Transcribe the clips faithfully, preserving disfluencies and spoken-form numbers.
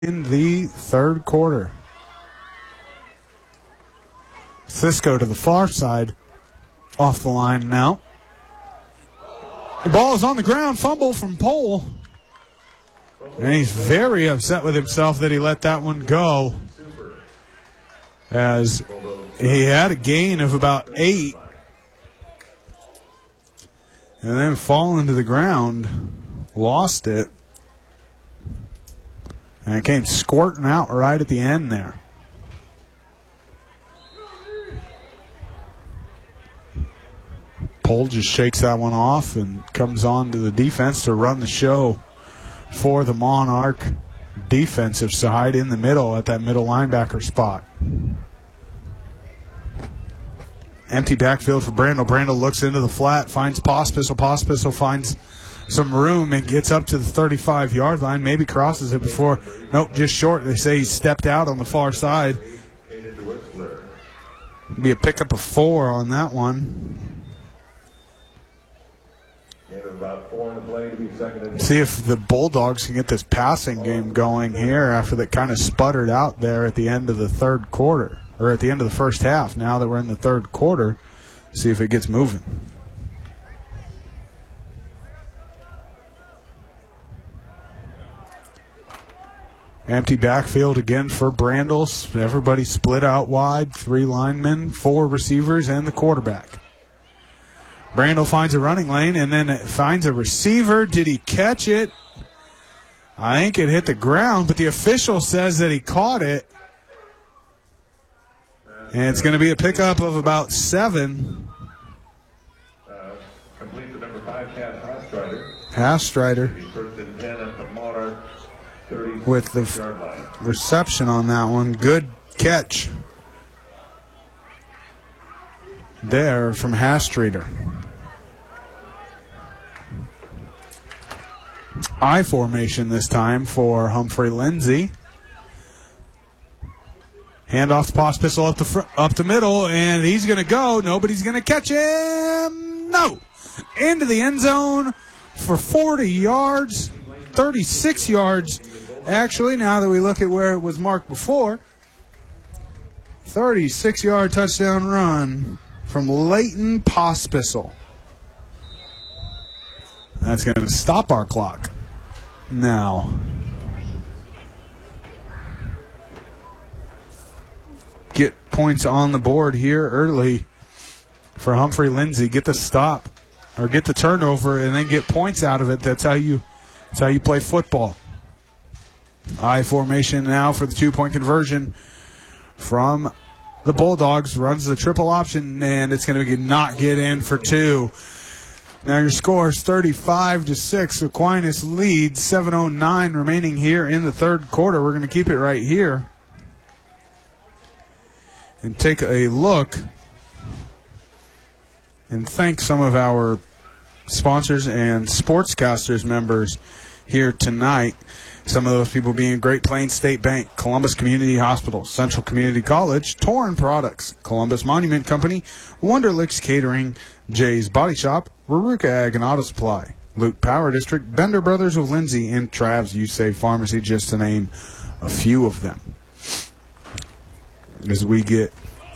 in the third quarter. Cisco to the far side, off the line now. The ball is on the ground, fumble from Pohl. And he's very upset with himself that he let that one go, as he had a gain of about eight and then falling to the ground, lost it, and it came squirting out right at the end there. Pohl just shakes that one off and comes on to the defense to run the show for the Monarch defensive side in the middle at that middle linebacker spot. Empty backfield for Brandel. Brandel looks into the flat, finds Pospisil. Pospisil finds some room and gets up to the thirty-five-yard line. Maybe crosses it before. Nope, just short. They say he stepped out on the far side. Be a pickup of four on that one. See if the Bulldogs can get this passing game going here after that kind of sputtered out there at the end of the third quarter, or at the end of the first half. Now that we're in the third quarter, see if it gets moving. Empty backfield again for Brandels. Everybody split out wide. Three linemen, four receivers, and the quarterback. Brandel finds a running lane and then finds a receiver. Did he catch it? I think it hit the ground, but the official says that he caught it. And it's going to be a pickup of about seven. Uh, complete the number five pass, Hastrider. Hastrider First and ten at the Monarch with the f- reception on that one. Good catch there from Hastrider. I formation this time for Humphrey Lindsay. Hand off to Pospisil up the fr- up the middle, and he's going to go. Nobody's going to catch him. No. Into the end zone for forty yards, thirty-six yards. Actually, now that we look at where it was marked before, thirty-six-yard touchdown run from Leighton Pospisil. That's going to stop our clock now. Get points on the board here early for Humphrey Lindsay. Get the stop or get the turnover and then get points out of it. That's how you that's how you play football. I formation now for the two-point conversion from the Bulldogs. Runs the triple option, and it's going to not get in for two. Now your score is thirty-five to six. Aquinas leads. seven oh nine remaining here in the third quarter. We're going to keep it right here and take a look and thank some of our sponsors and sportscasters members here tonight. Some of those people being Great Plains State Bank, Columbus Community Hospital, Central Community College, Torrin Products, Columbus Monument Company, Wonderlicks Catering, Jay's Body Shop, Ruruka Ag and Auto Supply, Luke Power District, Bender Brothers of Lindsay, and Trav's You Save Pharmacy, just to name a few of them. As we get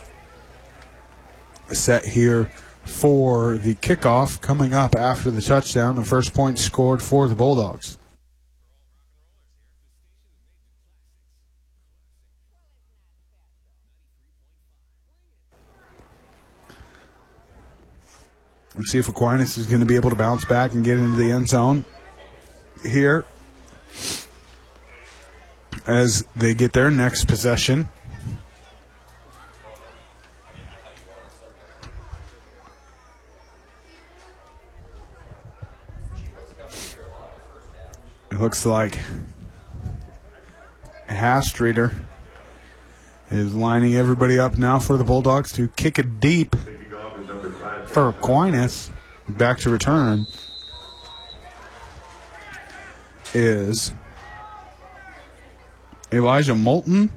set here for the kickoff coming up after the touchdown, the first point scored for the Bulldogs. Let's see if Aquinas is going to be able to bounce back and get into the end zone here as they get their next possession. It looks like Hastrider is lining everybody up now for the Bulldogs to kick it deep for Aquinas. Back to return is Elijah Moulton.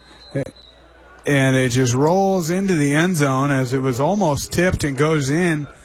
And it just rolls into the end zone as it was almost tipped and goes in